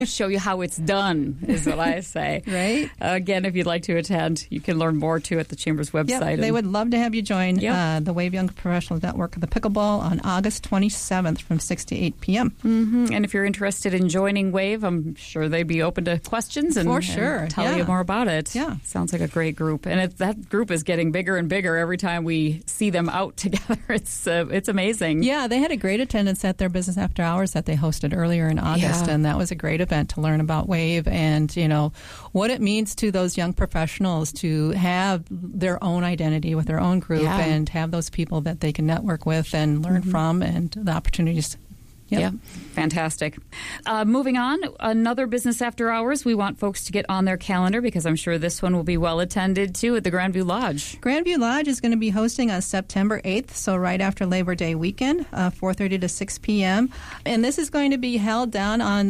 Show you how it's done, is what I say. Right. Again, if you'd like to attend, you can learn more, too, at the Chamber's website. Yep, they would love to have you join the Wave Young Professionals Network of the Pickleball on August 27th from 6 to 8 p.m. Mm-hmm. And if you're interested in joining Wave, I'm sure they'd be open to questions and, For sure. and tell you more about it. Yeah. Sounds like a great group. And that group is getting bigger and bigger every time we see them out together. It's amazing. Yeah, they had a great attendance at their Business After Hours that they hosted earlier in August, and that was a great event to learn about Wave and, what it means to those young professionals to have their own identity with their own group and have those people that they can network with and learn from and the opportunities. Yeah, fantastic. Moving on, another Business After Hours. We want folks to get on their calendar because I'm sure this one will be well attended, too, at the Grandview Lodge. Grandview Lodge is going to be hosting on September 8th, so right after Labor Day weekend, 4:30 to 6 p.m. And this is going to be held down on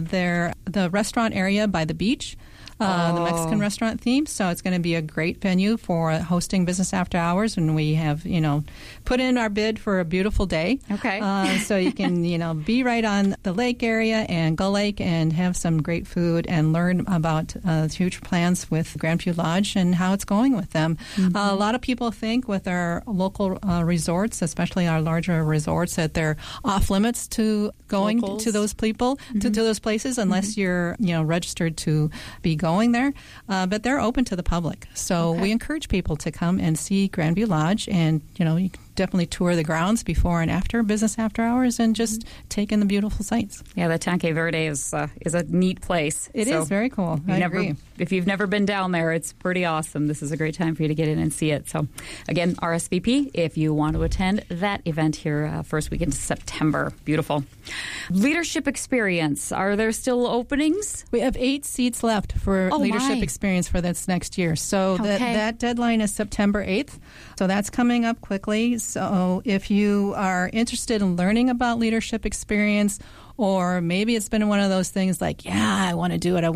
the restaurant area by the beach. The Mexican restaurant theme. So it's going to be a great venue for hosting Business After Hours. And we have, put in our bid for a beautiful day. Okay. So you can, be right on the lake area and Gull Lake and have some great food and learn about future plans with Grandview Lodge and how it's going with them. Mm-hmm. A lot of people think with our local resorts, especially our larger resorts, that they're off limits to going to those people, to those places, unless you're, registered to be going there, but they're open to the public. So we encourage people to come and see Grandview Lodge, and you can definitely tour the grounds before and after Business After Hours and just take in the beautiful sights. Yeah, the Tanque Verde is a neat place. It is very cool. I agree. If you've never been down there, it's pretty awesome. This is a great time for you to get in and see it. So, again, RSVP if you want to attend that event here first weekend of September. Beautiful. Leadership Experience. Are there still openings? We have 8 seats left for Leadership Experience for this next year. So that deadline is September 8th. So that's coming up quickly. So if you are interested in learning about Leadership Experience, or maybe it's been one of those things like, I want to do it.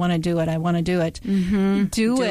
Mm-hmm. Do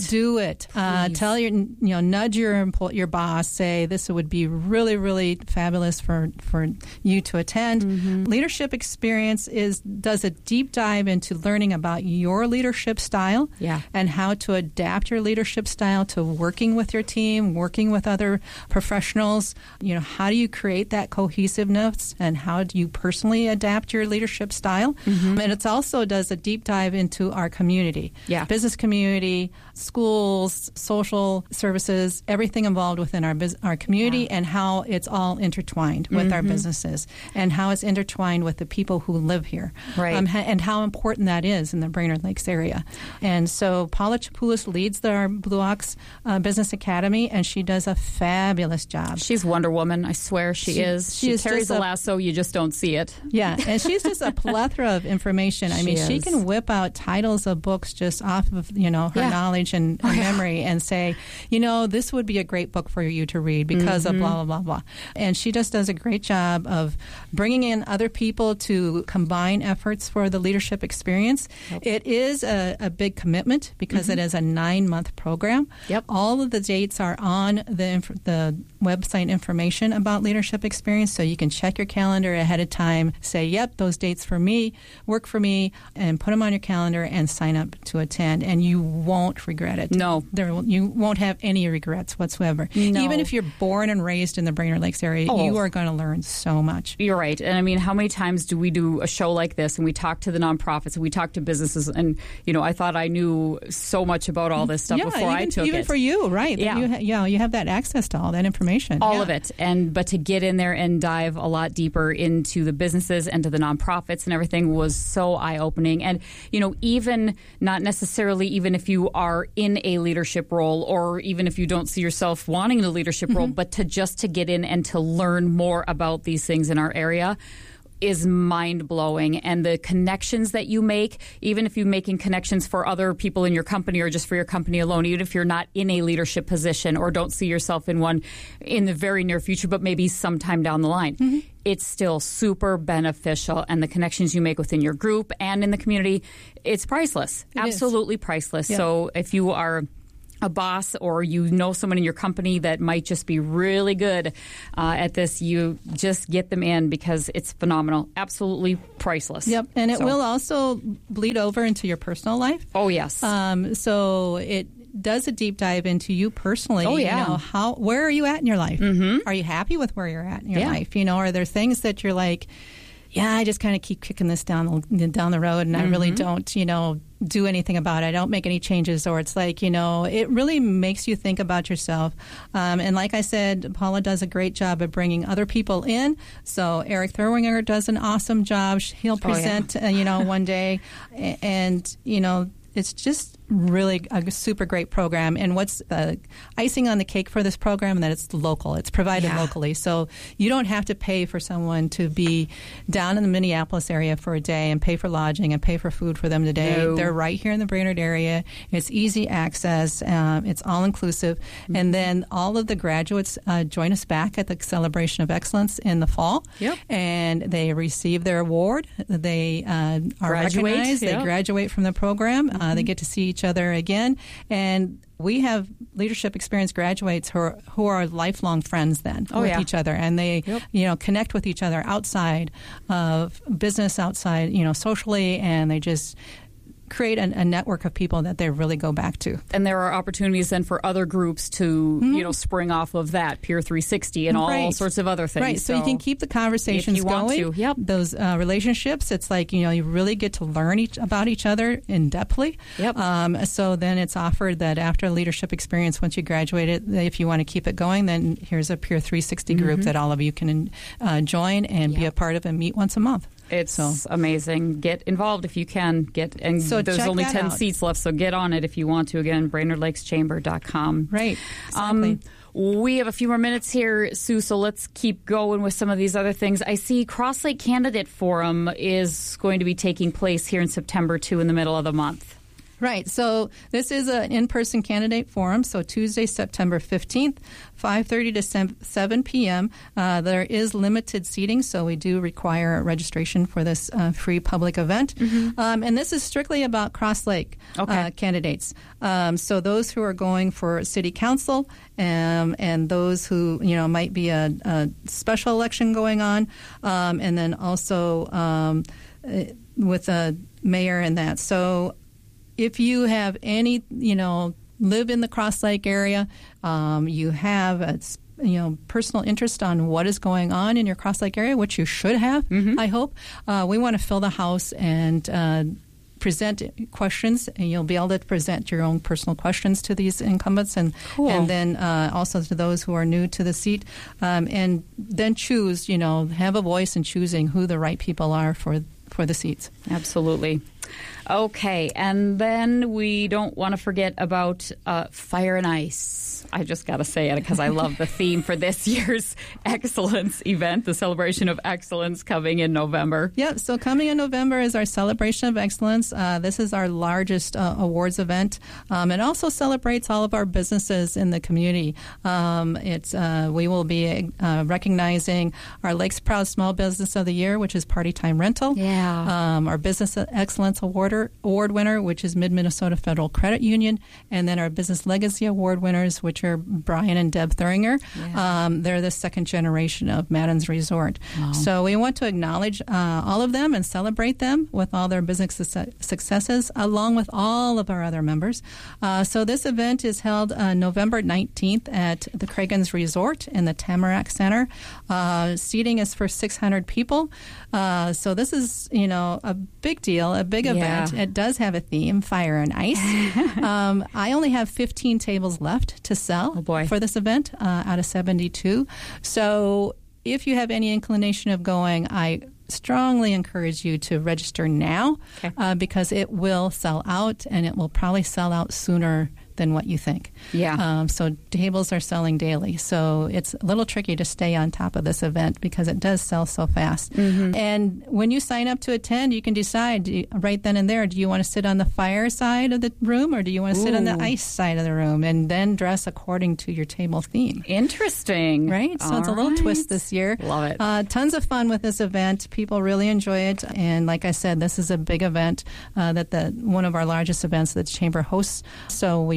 it. Tell nudge your boss. Say this would be really, really fabulous for you to attend. Mm-hmm. Leadership Experience does a deep dive into learning about your leadership style and how to adapt your leadership style to working with your team, working with other professionals. How do you create that cohesiveness, and how do you personally adapt your leadership style? Mm-hmm. And it also does a deep dive into our community, business community, schools, social services, everything involved within our community, and how it's all intertwined with our businesses, and how it's intertwined with the people who live here, and how important that is in the Brainerd Lakes area. And so Paula Chapoulis leads our Blue Ox Business Academy, and she does a fabulous job. She's Wonder Woman. I swer she is. She carries a lasso. You just don't see it. Yeah, and she's just a plethora of information. She can whip out titles of books just off of her knowledge and memory, and say, this would be a great book for you to read because of blah, blah, blah, blah. And she just does a great job of bringing in other people to combine efforts for the Leadership Experience. Yep. It is a big commitment because it is a 9-month program. Yep. All of the dates are on the website information about Leadership Experience, so you can check your calendar ahead of time, say, yep, those dates work for me, and put them on your calendar and sign up to attend, and you won't regret it. No. You won't have any regrets whatsoever. No. Even if you're born and raised in the Brainerd Lakes area, you are going to learn so much. You're right. And how many times do we do a show like this, and we talk to the nonprofits, and we talk to businesses, and, I thought I knew so much about all this stuff before I took it. Even for you, right. Yeah. You have that access to all that information. All of it. But to get in there and dive a lot deeper into the businesses and to the nonprofits and everything was so eye-opening. And, even not necessarily even if you are in a leadership role, or even if you don't see yourself wanting a leadership role, but to get in and to learn more about these things in our area is mind-blowing. And the connections that you make, even if you're making connections for other people in your company or just for your company alone, even if you're not in a leadership position or don't see yourself in one in the very near future, but maybe sometime down the line, it's still super beneficial. And the connections you make within your group and in the community, it's priceless. Absolutely priceless. Yeah. So if you are a boss or you know someone in your company that might just be really good at this, you just get them in because it's phenomenal. Absolutely priceless. Yep. And it will also bleed over into your personal life. Oh, yes. So it does a deep dive into you personally. Oh, yeah. You know, where are you at in your life? Mm-hmm. Are you happy with where you're at in your life? You know, are there things that you're like, yeah, I just kind of keep kicking this down the road and I really don't, you know, do anything about it. I don't make any changes. Or it's like, you know, it really makes you think about yourself. And like I said, Paula does a great job of bringing other people in. So Eric Thurwinger does an awesome job. He'll present, you know, one day. And, you know, it's just really a super great program. And what's icing on the cake for this program, that it's local. It's provided locally. So you don't have to pay for someone to be down in the Minneapolis area for a day and pay for lodging and pay for food for them today. No. They're right here in the Brainerd area. It's easy access. It's all-inclusive. Mm-hmm. And then all of the graduates join us back at the Celebration of Excellence in the fall. Yep. And they receive their award. They are recognized. Yep. They graduate from the program. They get to see each other again, and we have leadership experience graduates who are lifelong friends then with each other, and they you know, connect with each other outside of business, outside, you know, socially, and they just create a network of people that they really go back to. And there are opportunities then for other groups to, you know, spring off of that, Peer 360 and all sorts of other things. Right, so you can keep the conversations going. Yep. Those relationships, it's like, you know, you really get to learn about each other in-depthly. Yep. So then it's offered that after leadership experience, once you graduate it, if you want to keep it going, then here's a Peer 360 group that all of you can join and be a part of and meet once a month. It's amazing. Get involved if you can. There's only 10 seats left, so get on it if you want to. Again, BrainerdLakesChamber.com. Right, exactly. We have a few more minutes here, Sue, so let's keep going with some of these other things. I see Cross Lake Candidate Forum is going to be taking place here in September, too, in the middle of the month. Right. So this is an in-person candidate forum. So Tuesday, September 15th, 5:30 to 7 p.m. There is limited seating, so we do require registration for this free public event. And this is strictly about Cross Lake candidates. So those who are going for city council and those who, you know, might be a special election going on, and then also with a mayor and that. So if you have any, you know, live in the Cross Lake area, you have a personal interest on what is going on in your Cross Lake area, which you should have, I hope. We want to fill the house and present questions, and you'll be able to present your own personal questions to these incumbents, and then also to those who are new to the seat, and then choose, you know, have a voice in choosing who the right people are for the seats. Absolutely. Okay, and then we don't want to forget about Fire and Ice. I just got to say it because I love the theme for this year's Excellence event, the Celebration of Excellence coming in November. Yeah, so coming in November is our Celebration of Excellence. This is our largest awards event. It also celebrates all of our businesses in the community. We will be recognizing our Lakes Proud Small Business of the Year, which is Party Time Rental. Yeah. Our Business Excellence Award winner, which is Mid-Minnesota Federal Credit Union, and then our Business Legacy Award winners, which are Brian and Deb Thuringer. Yeah. They're the second generation of Madden's Resort. Wow. So we want to acknowledge all of them and celebrate them with all their business successes, along with all of our other members. So this event is held November 19th at the Craigens Resort in the Tamarack Center. Seating is for 600 people. So this is, you know, a big deal, a big event. It does have a theme, fire and ice. I only have 15 tables left to sell for this event out of 72. So if you have any inclination of going, I strongly encourage you to register now because it will sell out, and it will probably sell out sooner than what you think. Yeah. So tables are selling daily. So it's a little tricky to stay on top of this event because it does sell so fast. And when you sign up to attend, you can decide right then and there, do you want to sit on the fire side of the room or do you want to sit on the ice side of the room, and then dress according to your table theme. Interesting. Right? So it's a little twist this year. Love it. Tons of fun with this event. People really enjoy it. And like I said, this is a big event that one of our largest events that the Chamber hosts. So we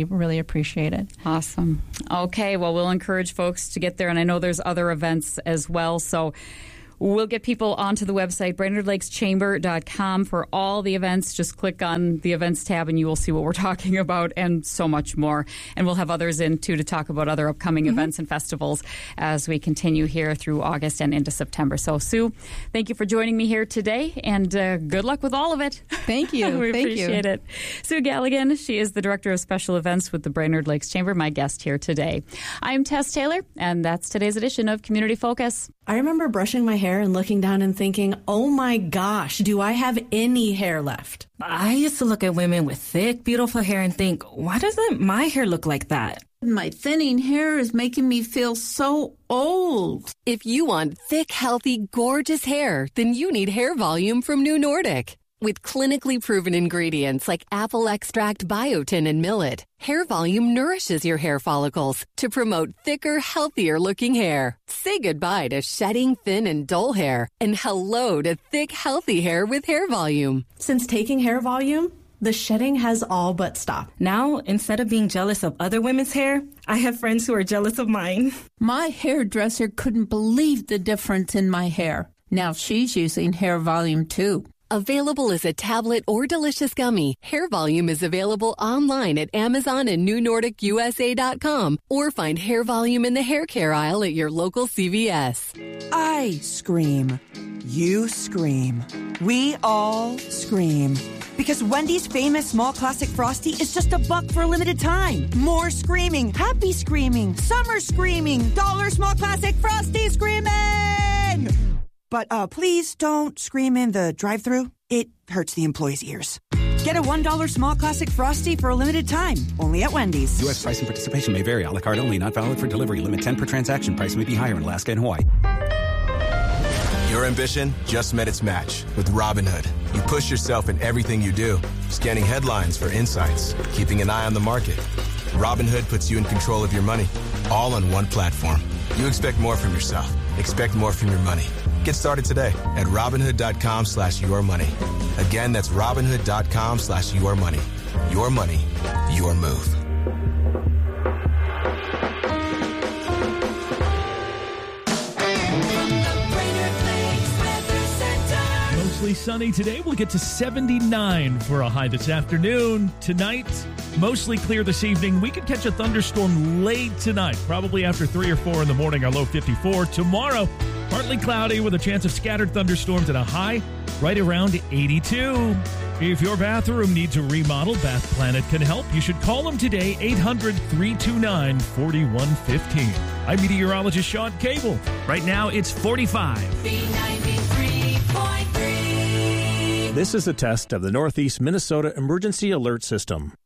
really, really appreciate it. Awesome. Okay, well, we'll encourage folks to get there, and I know there's other events as well, so we'll get people onto the website, BrainerdLakesChamber.com, for all the events. Just click on the events tab and you will see what we're talking about and so much more. And we'll have others in, too, to talk about other upcoming events and festivals as we continue here through August and into September. So, Sue, thank you for joining me here today, and good luck with all of it. Thank you. We appreciate it. Sue Galligan, she is the Director of Special Events with the Brainerd Lakes Chamber, my guest here today. I'm Tess Taylor, and that's today's edition of Community Focus. I remember brushing my hair and looking down and thinking, oh my gosh, do I have any hair left? I used to look at women with thick, beautiful hair and think, why doesn't my hair look like that? My thinning hair is making me feel so old. If you want thick, healthy, gorgeous hair, then you need Hair Volume from New Nordic. With clinically proven ingredients like apple extract, biotin, and millet, Hair Volume nourishes your hair follicles to promote thicker, healthier-looking hair. Say goodbye to shedding, thin, and dull hair, and hello to thick, healthy hair with Hair Volume. Since taking Hair Volume, the shedding has all but stopped. Now, instead of being jealous of other women's hair, I have friends who are jealous of mine. My hairdresser couldn't believe the difference in my hair. Now she's using Hair Volume too. Available as a tablet or delicious gummy, Hair Volume is available online at Amazon and NewNordicUSA.com, or find Hair Volume in the hair care aisle at your local CVS. I scream. You scream. We all scream. Because Wendy's famous small classic Frosty is just $1 for a limited time. More screaming, happy screaming, summer screaming, dollar small classic Frosty screaming! But please don't scream in the drive-thru. It hurts the employees' ears. Get a $1 small classic Frosty for a limited time, only at Wendy's. U.S. price and participation may vary. A la carte only, not valid for delivery. Limit 10 per transaction. Price may be higher in Alaska and Hawaii. Your ambition just met its match with Robinhood. You push yourself in everything you do, scanning headlines for insights, keeping an eye on the market. Robinhood puts you in control of your money, all on one platform. You expect more from yourself. Expect more from your money. Get started today at Robinhood.com/yourmoney. Again, that's Robinhood.com/yourmoney. Your money, your move. Mostly sunny today. We'll get to 79 for a high this afternoon. Tonight, mostly clear this evening. We could catch a thunderstorm late tonight, probably after 3 or 4 in the morning, our low 54. Tomorrow, partly cloudy with a chance of scattered thunderstorms and a high right around 82. If your bathroom needs a remodel, Bath Planet can help. You should call them today, 800-329-4115. I'm meteorologist Sean Cable. Right now, it's 45. This is a test of the Northeast Minnesota Emergency Alert System.